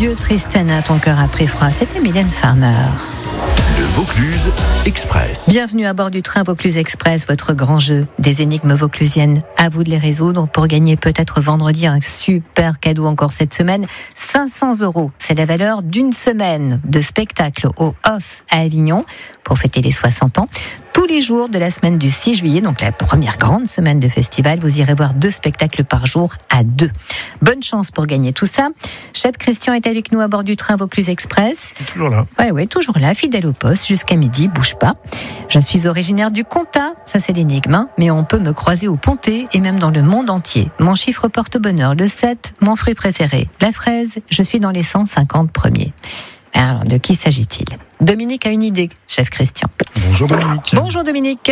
Adieu Tristana, ton cœur a pris froid. C'était Mylène Farmer. Le Vaucluse Express. Bienvenue à bord du train Vaucluse Express, votre grand jeu des énigmes vauclusiennes. À vous de les résoudre pour gagner peut-être vendredi un super cadeau encore cette semaine. 500 €, c'est la valeur d'une semaine de spectacle au Off à Avignon pour fêter les 60 ans. Tous les jours de la semaine du 6 juillet, donc la première grande semaine de festival, vous irez voir 2 spectacles par jour à 2. Bonne chance pour gagner tout ça. Chef Christian est avec nous à bord du train Vaucluse Express. Toujours là. Ouais, toujours là, fidèle au poste, jusqu'à midi, bouge pas. Je suis originaire du Comtat, ça c'est l'énigme, hein, mais on peut me croiser au Pontet et même dans le monde entier. Mon chiffre porte-bonheur, le 7, mon fruit préféré, la fraise, je suis dans les 150 premiers. Alors, de qui s'agit-il ? Dominique a une idée, chef Christian. Bonjour Dominique. Bonjour Dominique.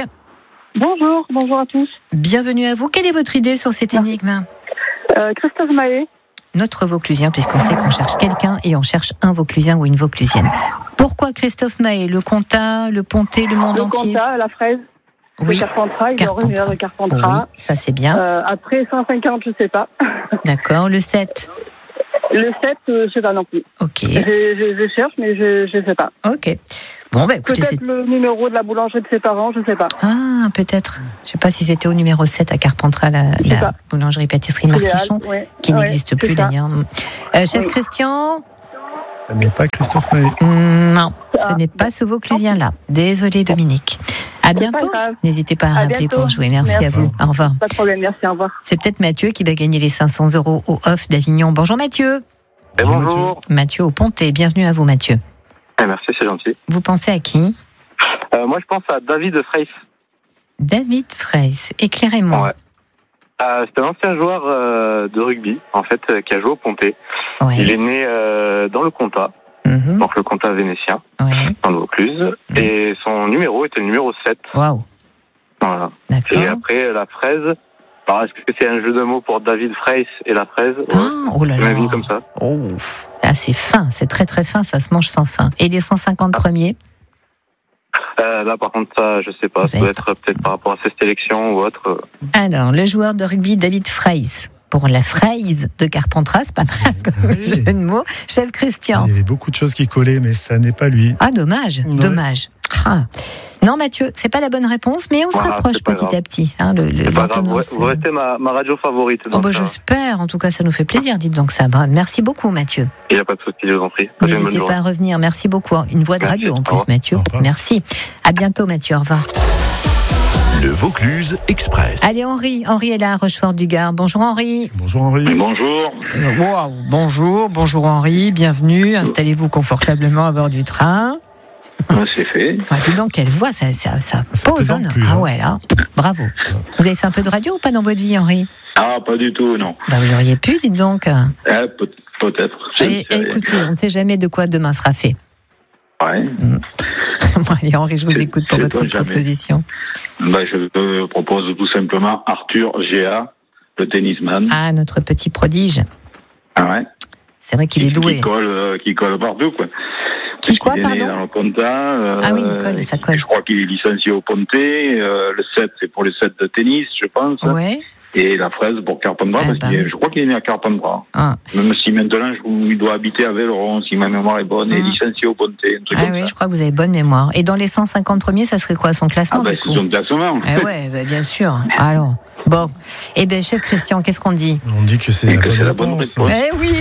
Bonjour à tous. Bienvenue à vous. Quelle est votre idée sur cette énigme ? Christophe Maé. Notre Vauclusien, puisqu'on sait qu'on cherche quelqu'un et on cherche un Vauclusien ou une Vauclusienne. Pourquoi Christophe Maé ? Le Comtat, le Pontet, le monde entier ? Le Comtat, la fraise. Oui. Le Carpentras, il est originaire de Carpentras. Oui, ça c'est bien. Après 150, je sais pas. D'accord, le 7 ? Le 7, je sais pas non plus. Ok. Je cherche, mais je sais pas. Ok. Bon, écoutez, peut-être le numéro de la boulangerie de ses parents, je sais pas. Ah, peut-être. Je sais pas si c'était au numéro 7 à Carpentras, la boulangerie-pâtisserie Martichon, qui n'existe plus d'ailleurs. Chef Christian ? Ce n'est pas Christophe Maé. Non, ce n'est pas ce Vauclusien-là. Désolé Dominique. À bientôt. N'hésitez pas à rappeler pour jouer. Merci à vous. Au revoir. Pas de problème, merci, au revoir. C'est peut-être Mathieu qui va gagner les 500 € au Off d'Avignon. Bonjour Mathieu. Bonjour. Mathieu au Pontet. Bienvenue à vous Mathieu. Merci, c'est gentil. Vous pensez à qui ? Moi, je pense à David Freis. David Freis. Éclairez-moi. Ouais. C'est un ancien joueur de rugby, en fait, qui a joué au Pontet. Ouais. Il est né dans le Comtat, donc le Comtat vénitien, dans le Vaucluse. Et son numéro était le numéro 7. Waouh. Voilà. D'accord. Et après, la fraise. Alors, est-ce que c'est un jeu de mots pour David Freis et la fraise ? Oh là là. J'imagine comme ça. Oh, là, c'est fin, c'est très très fin, ça se mange sans fin. Et les 150 premiers ? Là, par contre, ça, je sais pas. Ça doit être peut-être par rapport à cette élection ou autre. Alors, le joueur de rugby David Freis. Pour la fraise de Carpentras, pas mal comme jeu de mots. Chef Christian. Il y avait beaucoup de choses qui collaient, mais ça n'est pas lui. Ah, dommage, Ouais. dommage. Ah. Non, Mathieu, c'est pas la bonne réponse, mais on se rapproche petit à petit. Hein, c'est pas grave, vous restez ma radio favorite. J'espère, en tout cas, ça nous fait plaisir, dites donc ça. Merci beaucoup, Mathieu. Il n'y a pas de souci, je vous en prie. N'hésitez pas à revenir, merci beaucoup. Une voix de radio en plus, Mathieu. Merci. À bientôt, Mathieu, au revoir. Le Vaucluse Express. Allez, Henri est là à Rochefort-du-Gard. Bonjour Henri. Bonjour Henri. Bonjour. Bonjour Henri, bienvenue. Installez-vous confortablement à bord du train. C'est fait. Dis donc, quelle voix, ça pose. Ah ouais, là, bravo. Vous avez fait un peu de radio ou pas dans votre vie, Henri ? Ah, pas du tout, non. Vous auriez pu, dites donc. Peut-être. Écoutez, on ne sait jamais de quoi demain sera fait. Ouais. Allez, Henri, je vous écoute pour votre proposition. Je propose tout simplement Arthur Géa, le tennisman. Ah, notre petit prodige. Ah ouais. C'est vrai qu'il est doué. Qui colle partout, quoi. Qui quoi, il est né dans le Comtat. Ah oui, ça colle. Je crois qu'il est licencié au Pontet. Le 7, c'est pour les 7 de tennis, je pense. Ouais. Et la fraise pour Carpentras, je crois qu'il est né à Carpentras. Ah. Même si maintenant, il doit habiter à Velleron, si ma mémoire est bonne, et licencié au Pontet. Oui, je crois que vous avez bonne mémoire. Et dans les 150 premiers, ça serait quoi son classement c'est son classement. Bien sûr. Alors, bon. Chef Christian, qu'est-ce qu'on dit ? On dit que c'est la bonne réponse. Oui.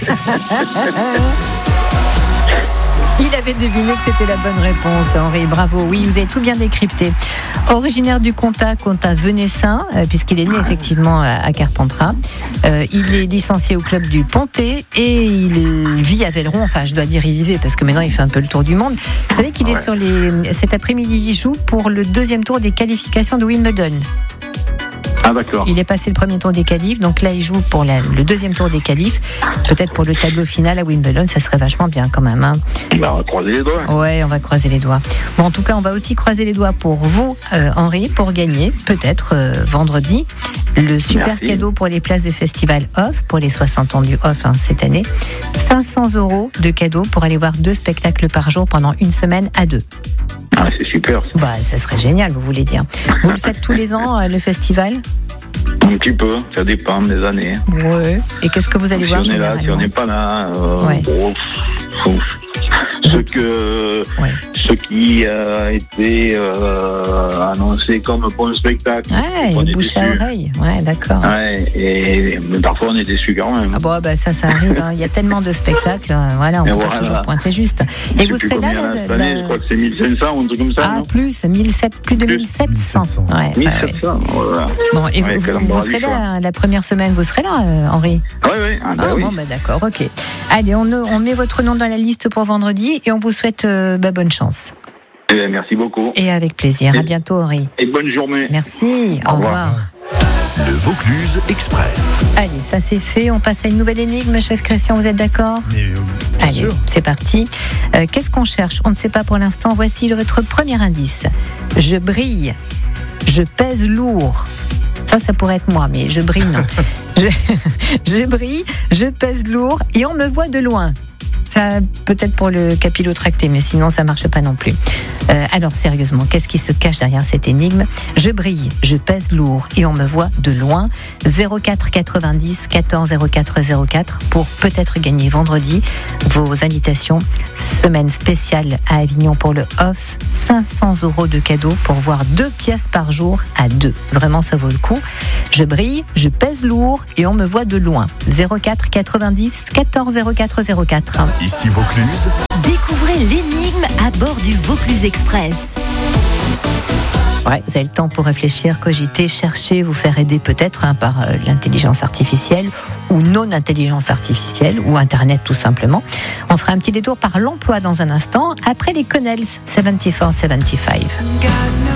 Il avait deviné que c'était la bonne réponse, Henri. Bravo. Oui, vous avez tout bien décrypté. Originaire du Comtat venessin, puisqu'il est né effectivement à Carpentras. Il est licencié au club du Pontet et il vit à Velleron. Enfin, je dois dire il vivait parce que maintenant il fait un peu le tour du monde. Vous savez qu'il est sur cet après-midi, il joue pour le 2e tour des qualifications de Wimbledon. Ah d'accord. Il est passé le premier tour des qualifs, donc là il joue pour le 2e tour des qualifs. Peut-être pour le tableau final à Wimbledon, ça serait vachement bien quand même. Hein. On va croiser les doigts. Ouais, on va croiser les doigts. Bon, en tout cas, on va aussi croiser les doigts pour vous, Henri, pour gagner, peut-être vendredi, le super cadeau pour les places de festival Off, pour les 60 ans du Off cette année. 500 € de cadeau pour aller voir 2 spectacles par jour pendant une semaine à 2. Ah, c'est super. Ça serait génial, vous voulez dire. Vous le faites tous les ans, le festival ? Un petit peu, ça dépend des années. Ouais. Et qu'est-ce que vous allez voir si on est là, si on n'est pas là, ce qui a été annoncé comme bon spectacle. Ouais, bouche à oreille. Ouais, d'accord. Ouais, mais parfois on est déçus quand même. Ah bon, ça arrive. Hein. Il y a tellement de spectacles. Voilà, on peut toujours pointer juste. Et vous serez là cette année, je crois que c'est 1500 ou un truc comme ça. Ah, plus de 1700. Ouais, 1700. Voilà. Bon, et vous serez là la première semaine. Vous serez là, Henri? Oui. Oui. Bon, d'accord, ok. Allez, on met votre nom dans la liste pour vendredi et on vous souhaite bonne chance. Merci beaucoup. Et avec plaisir. À bientôt, Henri. Et bonne journée. Merci. Au revoir. Le Vaucluse Express. Allez, ça c'est fait. On passe à une nouvelle énigme, chef Christian. Vous êtes d'accord? Allez, c'est parti. Qu'est-ce qu'on cherche? On ne sait pas pour l'instant. Voici votre premier indice. Je brille. Je pèse lourd. Ça pourrait être moi, mais je brille, non. Je brille, je pèse lourd et on me voit de loin. Ça, peut-être pour le capillotracté, mais sinon ça marche pas non plus. Alors sérieusement, qu'est-ce qui se cache derrière cette énigme? Je brille, je pèse lourd et on me voit de loin. 04 90 14 04 04 pour peut-être gagner vendredi vos invitations. Semaine spéciale à Avignon pour le off. 500 € de cadeaux pour voir 2 pièces par jour à 2. Vraiment, ça vaut le coup. Je brille, je pèse lourd et on me voit de loin. 04 90 14 04 04. Ici Vaucluse. Découvrez l'énigme à bord du Vaucluse Express. Ouais, vous avez le temps pour réfléchir, cogiter, chercher, vous faire aider peut-être par l'intelligence artificielle ou non-intelligence artificielle ou Internet tout simplement. On fera un petit détour par l'emploi dans un instant après les Connells 74-75.